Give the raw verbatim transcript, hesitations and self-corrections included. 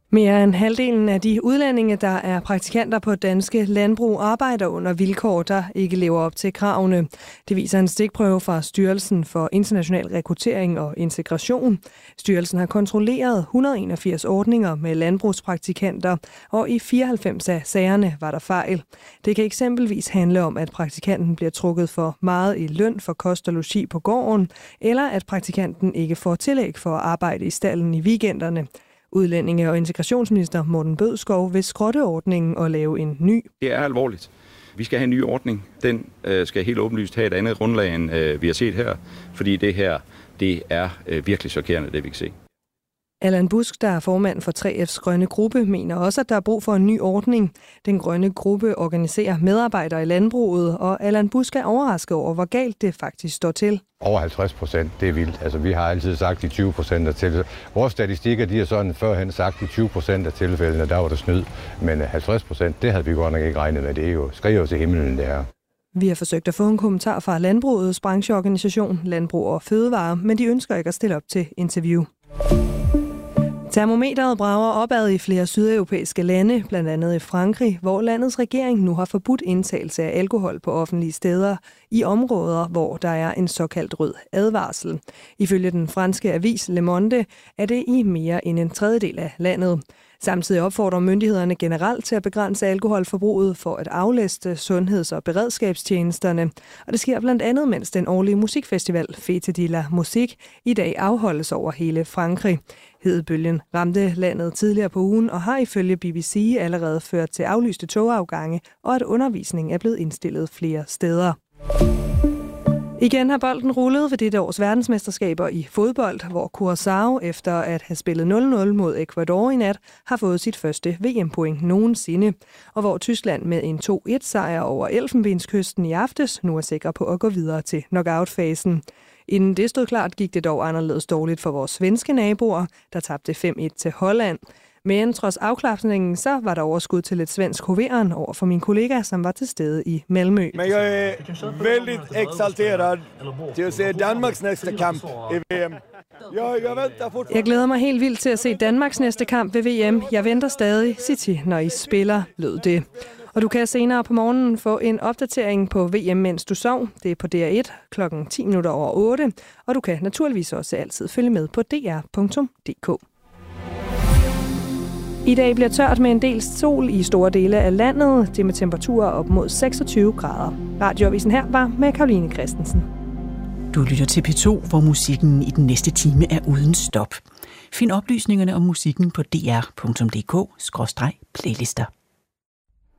Mere end halvdelen af de udlændinge, der er praktikanter på danske landbrug, arbejder under vilkår, der ikke lever op til kravene. Det viser en stikprøve fra Styrelsen for International Rekruttering og Integration. Styrelsen har kontrolleret et hundrede og enogfirs ordninger med landbrugspraktikanter, og i fireoghalvfems af sagerne var der fejl. Det kan eksempelvis handle om, at praktikanten bliver trukket for meget i løn for kost og logi på gården, eller at praktikanten ikke får tillæg for at arbejde i stalden i weekenderne. Udlændinge- og integrationsminister Morten Bødskov vil skrotte ordningen og lave en ny. Det er alvorligt. Vi skal have en ny ordning. Den øh, skal helt åbenlyst have et andet grundlag, end øh, vi har set her, fordi det her det er øh, virkelig chokerende, det vi kan se. Allan Busk, der er formand for tre F's grønne gruppe, mener også, at der er brug for en ny ordning. Den grønne gruppe organiserer medarbejdere i landbruget, og Allan Busk er overrasket over, hvor galt det faktisk står til. Over halvtreds procent, det er vildt. Altså, vi har altid sagt de tyve procent af tilfælde. Vores statistikker, de har sådan førhen sagt de tyve procent af tilfældene, der var der snyd. Men halvtreds procent, det havde vi godt nok ikke regnet med. Det er jo skriver til himlen, det er. Vi har forsøgt at få en kommentar fra landbrugets brancheorganisation, Landbrug og Fødevare, men de ønsker ikke at stille op til interview. Termometeret brager opad i flere sydeuropæiske lande, blandt andet i Frankrig, hvor landets regering nu har forbudt indtagelse af alkohol på offentlige steder i områder, hvor der er en såkaldt rød advarsel. Ifølge den franske avis Le Monde er det i mere end en tredjedel af landet. Samtidig opfordrer myndighederne generelt til at begrænse alkoholforbruget for at aflaste sundheds- og beredskabstjenesterne. Og det sker blandt andet, mens den årlige musikfestival Fête de la Musique i dag afholdes over hele Frankrig. Hedebølgen ramte landet tidligere på ugen og har ifølge B B C allerede ført til aflyste togafgange og at undervisning er blevet indstillet flere steder. Igen har bolden rullet ved dette års verdensmesterskaber i fodbold, hvor Curaçao efter at have spillet nul nul mod Ecuador i nat har fået sit første V M-point nogensinde, og hvor Tyskland med en to et sejr over Elfenbenskysten i aftes nu er sikker på at gå videre til knockout-fasen. Inden det stod klart, gik det dog anderledes dårligt for vores svenske naboer, der tabte fem et til Holland. Men trods afklapsningen, så var der overskud til lidt svensk hoveren over for min kollega, som var til stede i Malmø. Men jeg er väldigt exalterad til at se Danmarks næste kamp i V M. Jeg, jeg, venter jeg glæder mig helt vildt til at se Danmarks næste kamp ved V M. Jeg venter stadig, City, når I spiller, lød det. Og du kan senere på morgenen få en opdatering på V M, mens du sov. Det er på D R et klokken ti minutter over otte. Og du kan naturligvis også altid følge med på d r punktum d k. I dag bliver tørt med en del sol i store dele af landet. Det med temperaturer op mod seksogtyve grader. Radioavisen her var med Karoline Christensen. Du lytter til P to, hvor musikken i den næste time er uden stop. Find oplysningerne om musikken på d r punktum d k skråstreg playlister.